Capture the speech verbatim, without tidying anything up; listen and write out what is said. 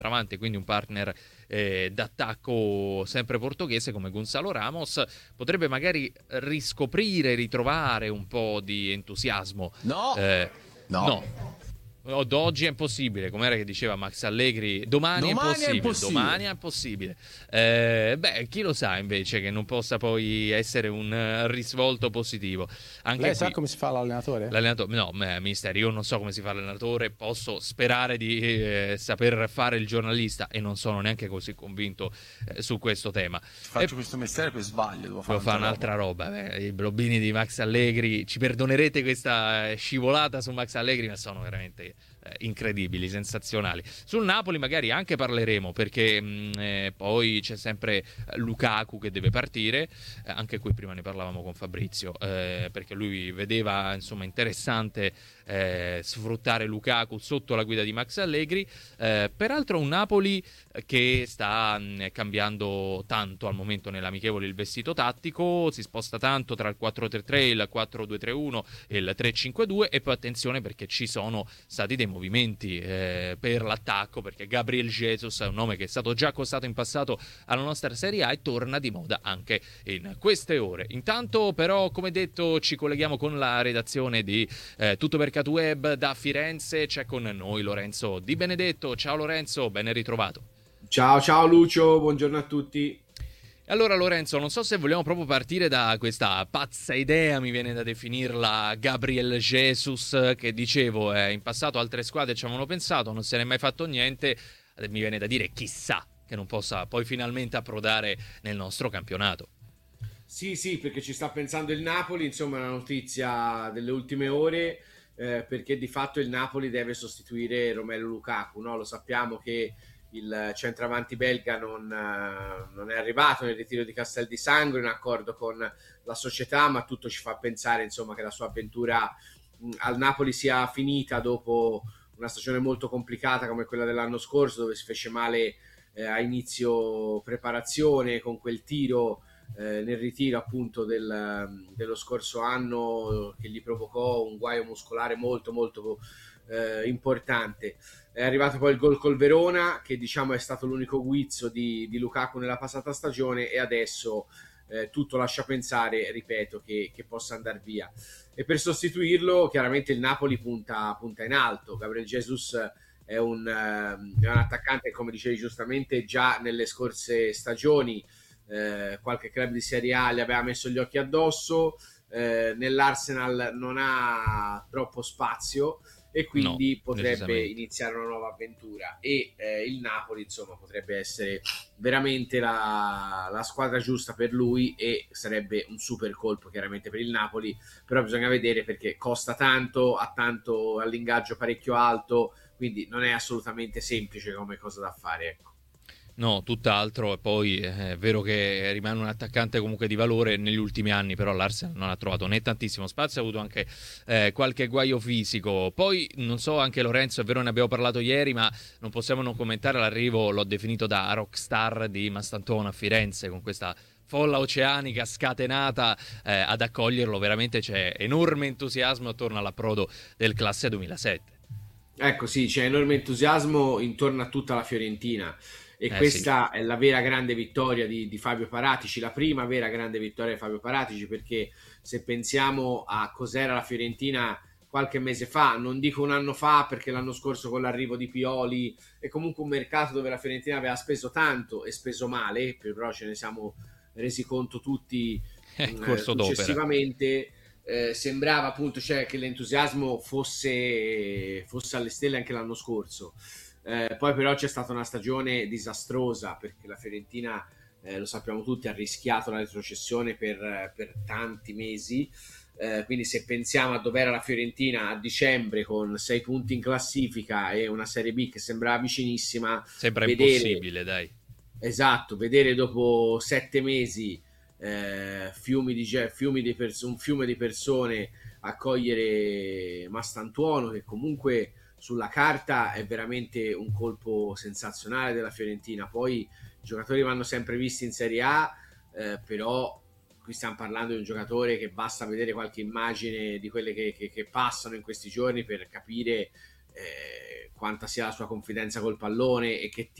avanti, quindi un partner eh, d'attacco sempre portoghese come Gonzalo Ramos potrebbe magari riscoprire, ritrovare un po' di entusiasmo. No, Eh, no. no. Od oggi è impossibile, com'era che diceva Max Allegri, domani, Domani è è impossibile, impossibile. domani è impossibile. Eh, beh, chi lo sa invece che non possa poi essere un uh, risvolto positivo. Anche Lei qui, sa come si fa l'allenatore? l'allenatore, no, mister, io non so come si fa l'allenatore, posso sperare di eh, saper fare il giornalista e non sono neanche così convinto eh, su questo tema. Faccio E questo mestiere per sbaglio, devo fare, devo fare un'altra roba. roba. Beh, i blobbini di Max Allegri, ci perdonerete questa scivolata su Max Allegri, ma sono veramente eh, incredibili, sensazionali. Sul Napoli magari anche parleremo, perché mh, eh, poi c'è sempre Lukaku che deve partire, eh, anche qui prima ne parlavamo con Fabrizio, eh, perché lui vedeva insomma interessante eh, sfruttare Lukaku sotto la guida di Max Allegri. Eh, peraltro un Napoli che sta mh, cambiando tanto al momento nell'amichevole il vestito tattico, si sposta tanto tra il quattro tre tre, il quattro due tre uno e il tre cinque due, e poi attenzione perché ci sono stati dei movimenti eh, per l'attacco, perché Gabriel Jesus è un nome che è stato già accostato in passato alla nostra Serie A e torna di moda anche in queste ore. Intanto però, come detto, ci colleghiamo con la redazione di eh, Tutto Mercato Web da Firenze. C'è con noi Lorenzo Di Benedetto. Ciao Lorenzo, ben ritrovato. Ciao ciao Lucio, buongiorno a tutti. Allora Lorenzo, non so se vogliamo proprio partire da questa pazza idea, mi viene da definirla, Gabriel Jesus, che dicevo eh, in passato altre squadre ci avevano pensato, non se ne è mai fatto niente, mi viene da dire chissà che non possa poi finalmente approdare nel nostro campionato. Sì sì, perché ci sta pensando il Napoli, insomma è una notizia delle ultime ore, eh, perché di fatto il Napoli deve sostituire Romelu Lukaku, no? Lo sappiamo che il centravanti belga non, uh, non è arrivato nel ritiro di Castel di Sangro in accordo con la società, ma tutto ci fa pensare insomma che la sua avventura mh, al Napoli sia finita dopo una stagione molto complicata come quella dell'anno scorso, dove si fece male eh, a inizio preparazione con quel tiro eh, nel ritiro appunto del, dello scorso anno che gli provocò un guaio muscolare molto molto eh, importante. È arrivato poi il gol col Verona, che diciamo è stato l'unico guizzo di, di Lukaku nella passata stagione, e adesso eh, tutto lascia pensare, ripeto, che, che possa andare via. E per sostituirlo chiaramente il Napoli punta, punta in alto. Gabriel Jesus è un, eh, è un attaccante, come dicevi giustamente, già nelle scorse stagioni eh, qualche club di Serie A gli aveva messo gli occhi addosso, eh, nell'Arsenal non ha troppo spazio e quindi No, potrebbe iniziare una nuova avventura, e eh, il Napoli insomma potrebbe essere veramente la, la squadra giusta per lui, e sarebbe un super colpo chiaramente per il Napoli, però bisogna vedere perché costa tanto, ha tanto all'ingaggio parecchio alto, quindi non è assolutamente semplice come cosa da fare, ecco. No, tutt'altro, e poi è vero che rimane un attaccante comunque di valore. Negli ultimi anni però l'Arsenal non ha trovato né tantissimo spazio, ha avuto anche eh, qualche guaio fisico. Poi non so, anche Lorenzo, è vero, ne abbiamo parlato ieri, ma non possiamo non commentare l'arrivo, l'ho definito da rockstar, di Mastantona a Firenze, con questa folla oceanica scatenata eh, ad accoglierlo. Veramente c'è enorme entusiasmo attorno all'approdo del classe duemilasette. Ecco, sì, c'è enorme entusiasmo intorno a tutta la Fiorentina, e Eh sì. questa è la vera grande vittoria di, di Fabio Paratici, la prima vera grande vittoria di Fabio Paratici, perché se pensiamo a cos'era la Fiorentina qualche mese fa, non dico un anno fa perché l'anno scorso con l'arrivo di Pioli è comunque un mercato dove la Fiorentina aveva speso tanto e speso male, però ce ne siamo resi conto tutti Eh, mh, corso d'opera. successivamente. Eh, sembrava appunto, cioè, che l'entusiasmo fosse, fosse alle stelle anche l'anno scorso. Eh, poi però c'è stata una stagione disastrosa, perché la Fiorentina, eh, lo sappiamo tutti, ha rischiato la retrocessione per, per tanti mesi. Eh, quindi se pensiamo a dove era la Fiorentina a dicembre, con sei punti in classifica e una Serie B che sembrava vicinissima, Sembra vedere, impossibile, dai. esatto, vedere dopo sette mesi eh, fiumi di, fiumi di pers- un fiume di persone accogliere Mastantuono, che comunque sulla carta è veramente un colpo sensazionale della Fiorentina. Poi i giocatori vanno sempre visti in Serie A, eh, però qui stiamo parlando di un giocatore che basta vedere qualche immagine di quelle che, che, che passano in questi giorni per capire eh, quanta sia la sua confidenza col pallone e che